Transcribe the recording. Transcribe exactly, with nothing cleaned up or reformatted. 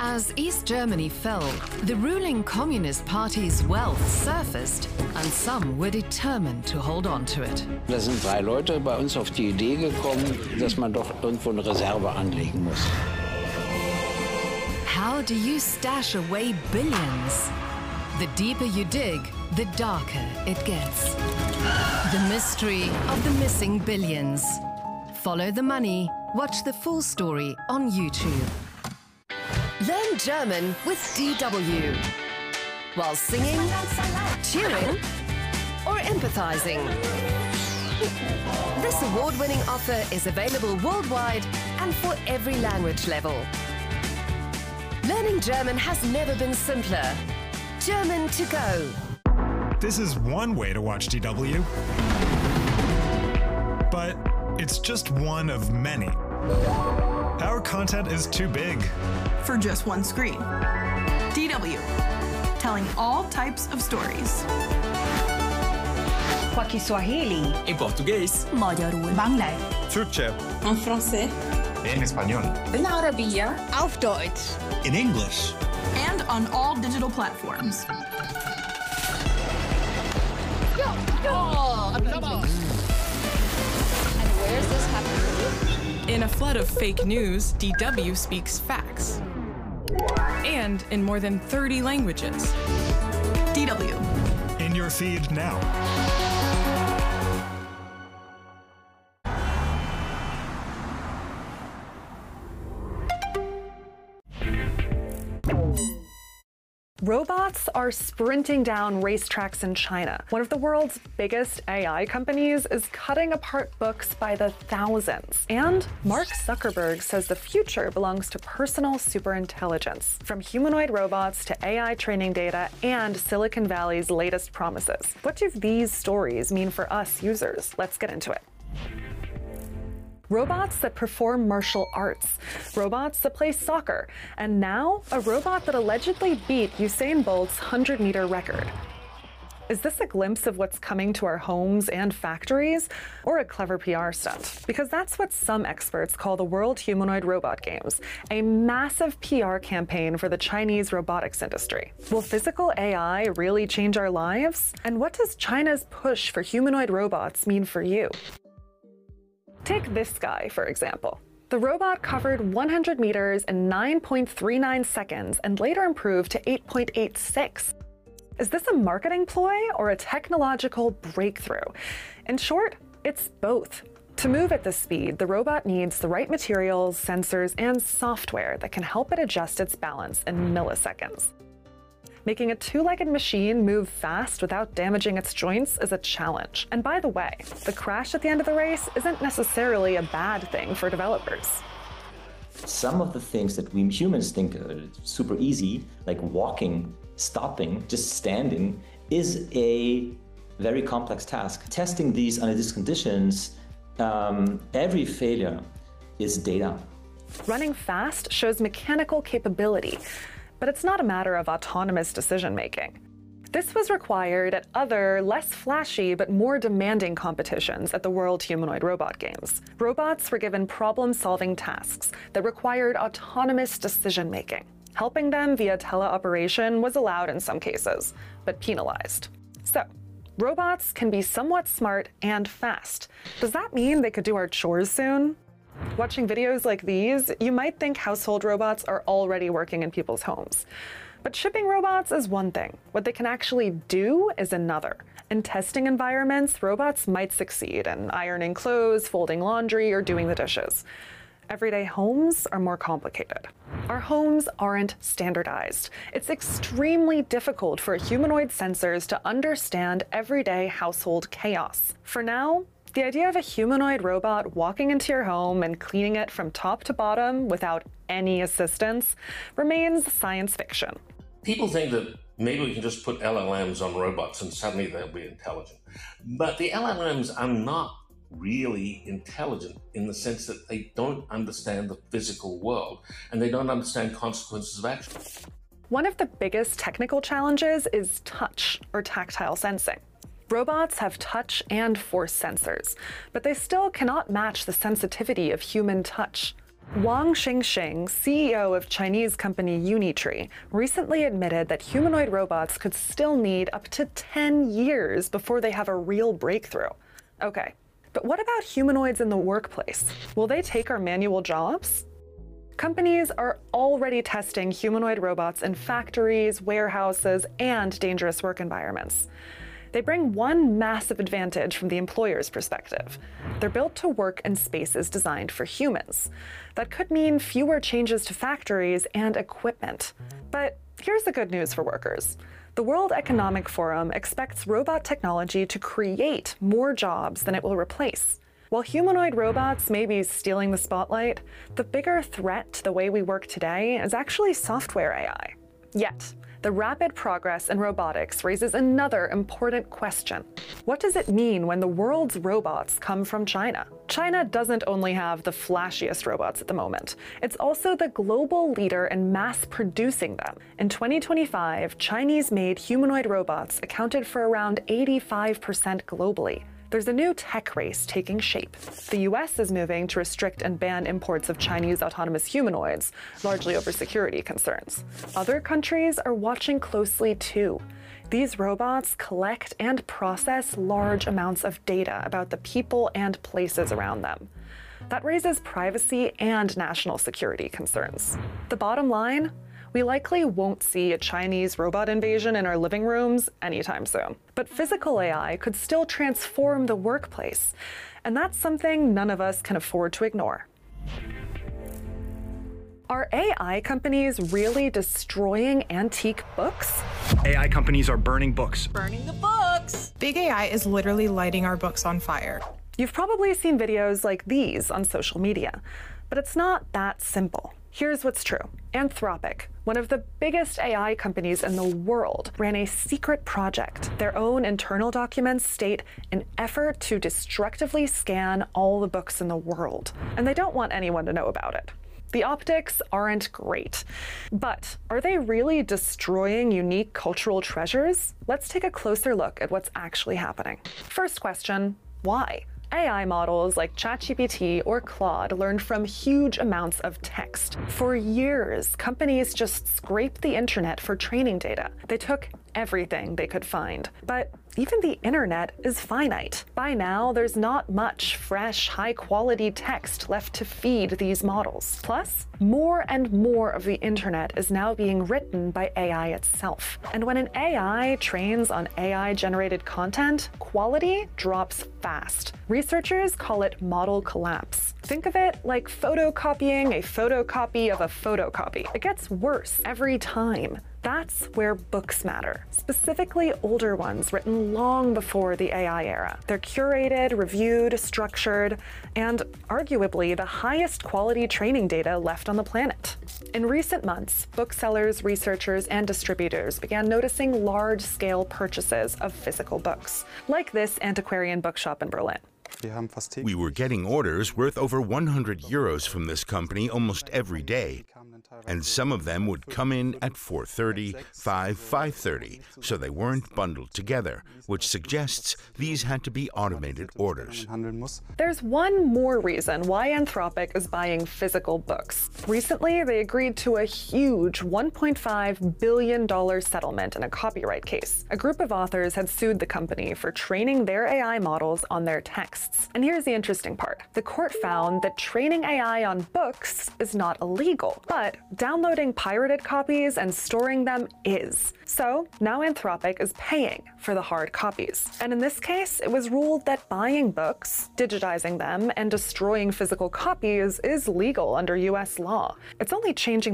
As East Germany fell, the ruling Communist Party's wealth surfaced, and some were determined to hold on to it. Da sind drei Leute bei uns auf die Idee gekommen, dass man doch irgendwo eine Reserve anlegen muss. How do you stash away billions? The deeper you dig, the darker it gets. The mystery of the missing billions. Follow the money. Watch the full story on YouTube. Learn German with D W. While singing, cheering, or empathizing. This award-winning offer is available worldwide and for every language level. Learning German has never been simpler. German to go. This is one way to watch D W. But it's just one of many. Our content is too big for just one screen. D W, telling all types of stories. Kwa Kiswahili. En português. Magyarul. Bangla. Türkçe. En français. En español. بالعربية. Auf Deutsch. In English. And on all digital platforms. Oh, And where's this happening? In a flood of fake news, D W speaks facts. And in more than thirty languages. D W. In your feed now. Robots are sprinting down racetracks in China. One of the world's biggest A I companies is cutting apart books by the thousands. And Mark Zuckerberg says the future belongs to personal superintelligence, from humanoid robots to A I training data and Silicon Valley's latest promises. What do these stories mean for us users? Let's get into it. Robots that perform martial arts, robots that play soccer, and now a robot that allegedly beat Usain Bolt's hundred meter record. Is this a glimpse of what's coming to our homes and factories, or a clever P R stunt? Because that's what some experts call the World Humanoid Robot Games, a massive P R campaign for the Chinese robotics industry. Will physical A I really change our lives? And what does China's push for humanoid robots mean for you? Take this guy, for example. The robot covered one hundred meters in nine point three nine seconds and later improved to eight point eight six. Is this a marketing ploy or a technological breakthrough? In short, it's both. To move at this speed, the robot needs the right materials, sensors, and software that can help it adjust its balance in milliseconds. Making a two-legged machine move fast without damaging its joints is a challenge. And by the way, the crash at the end of the race isn't necessarily a bad thing for developers. Some of the things that we humans think are super easy, like walking, stopping, just standing, is a very complex task. Testing these under these conditions, um, every failure is data. Running fast shows mechanical capability, but it's not a matter of autonomous decision-making. This was required at other, less flashy but more demanding competitions at the World Humanoid Robot Games. Robots were given problem-solving tasks that required autonomous decision-making. Helping them via teleoperation was allowed in some cases, but penalized. So, robots can be somewhat smart and fast. Does that mean they could do our chores soon? Watching videos like these, you might think household robots are already working in people's homes. But shipping robots is one thing. What they can actually do is another. In testing environments, robots might succeed in ironing clothes, folding laundry, or doing the dishes. Everyday homes are more complicated. Our homes aren't standardized. It's extremely difficult for humanoid sensors to understand everyday household chaos. For now, the idea of a humanoid robot walking into your home and cleaning it from top to bottom without any assistance remains science fiction. People think that maybe we can just put L L Ms on robots and suddenly they'll be intelligent. But the L L Ms are not really intelligent in the sense that they don't understand the physical world and they don't understand consequences of action. One of the biggest technical challenges is touch or tactile sensing. Robots have touch and force sensors, but they still cannot match the sensitivity of human touch. Wang Xingxing, C E O of Chinese company Unitree, recently admitted that humanoid robots could still need up to ten years before they have a real breakthrough. Okay, but what about humanoids in the workplace? Will they take our manual jobs? Companies are already testing humanoid robots in factories, warehouses, and dangerous work environments. They bring one massive advantage from the employer's perspective. They're built to work in spaces designed for humans. That could mean fewer changes to factories and equipment. But here's the good news for workers. The World Economic Forum expects robot technology to create more jobs than it will replace. While humanoid robots may be stealing the spotlight, the bigger threat to the way we work today is actually software A I. Yet, the rapid progress in robotics raises another important question. What does it mean when the world's robots come from China? China doesn't only have the flashiest robots at the moment, it's also the global leader in mass producing them. In twenty twenty-five, Chinese-made humanoid robots accounted for around eighty-five percent globally. There's a new tech race taking shape. The U S is moving to restrict and ban imports of Chinese autonomous humanoids, largely over security concerns. Other countries are watching closely too. These robots collect and process large amounts of data about the people and places around them. That raises privacy and national security concerns. The bottom line? We likely won't see a Chinese robot invasion in our living rooms anytime soon. But physical A I could still transform the workplace, and that's something none of us can afford to ignore. Are A I companies really destroying antique books? A I companies are burning books. Burning the books! Big A I is literally lighting our books on fire. You've probably seen videos like these on social media, but it's not that simple. Here's what's true. Anthropic, one of the biggest A I companies in the world, ran a secret project. Their own internal documents state an effort to destructively scan all the books in the world, and they don't want anyone to know about it. The optics aren't great, but are they really destroying unique cultural treasures? Let's take a closer look at what's actually happening. First question, why? A I models like ChatGPT or Claude learned from huge amounts of text. For years, companies just scraped the internet for training data. They took everything they could find. But even the internet is finite. By now, there's not much fresh, high-quality text left to feed these models. Plus, more and more of the internet is now being written by A I itself. And when an A I trains on A I-generated content, quality drops fast. Researchers call it model collapse. Think of it like photocopying a photocopy of a photocopy. It gets worse every time. That's where books matter, specifically older ones written long before the A I era. They're curated, reviewed, structured, and arguably the highest quality training data left on the planet. In recent months, booksellers, researchers, and distributors began noticing large-scale purchases of physical books, like this antiquarian bookshop in Berlin. We were getting orders worth over one hundred euros from this company almost every day, and some of them would come in at four thirty, five, five thirty, so they weren't bundled together, which suggests these had to be automated orders. There's one more reason why Anthropic is buying physical books. Recently, they agreed to a huge one point five billion dollars settlement in a copyright case. A group of authors had sued the company for training their A I models on their texts. And here's the interesting part. The court found that training A I on books is not illegal, but downloading pirated copies and storing them is. So now Anthropic is paying for the hard copies. And in this case, it was ruled that buying books, digitizing them, and destroying physical copies is legal under U S law. It's only changing